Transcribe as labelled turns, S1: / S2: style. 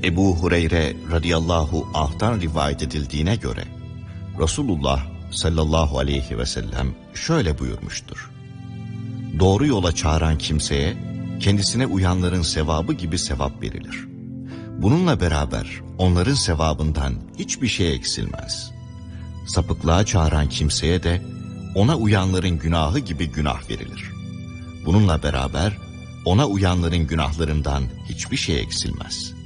S1: Ebu Hureyre radıyallahu anh'tan rivayet edildiğine göre Resulullah sallallahu aleyhi ve sellem şöyle buyurmuştur: doğru yola çağıran kimseye kendisine uyanların sevabı gibi sevap verilir. Bununla beraber onların sevabından hiçbir şey eksilmez. Sapıklığa çağıran kimseye de ona uyanların günahı gibi günah verilir. Bununla beraber ona uyanların günahlarından hiçbir şey eksilmez.